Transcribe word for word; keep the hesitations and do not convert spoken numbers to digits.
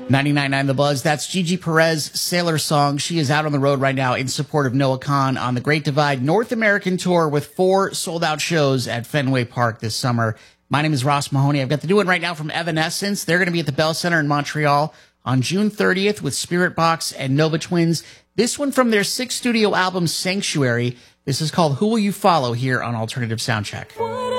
ninety-nine point nine The Buzz. That's Gigi Perez, Sailor Song. She is out on the road right now in support of Noah Kahan on the Great Divide North American Tour with four sold-out shows at Fenway Park this summer. My name is Ross Mahoney. I've got the new one right now from Evanescence. They're going to be at the Bell Center in Montreal on June thirtieth with Spirit Box and Nova Twins. This one from their sixth studio album, Sanctuary. This is called Who Will You Follow here on Alternative Soundcheck.